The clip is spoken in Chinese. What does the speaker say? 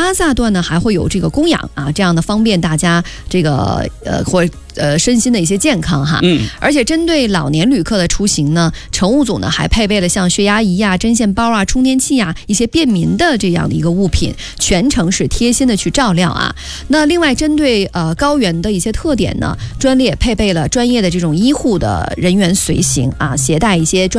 拉萨段呢还会有这个供氧啊，这样的方便大家这个身心的一些健康哈。而且针对老年旅客的出行呢，乘务组呢还配备了像血压仪啊、针线包啊、充电器啊一些便民的这样的一个物品，全程是贴心的去照料啊。那另外针对高原的一些特点呢，专列配备了专业的这种医护的人员随行啊，携带一些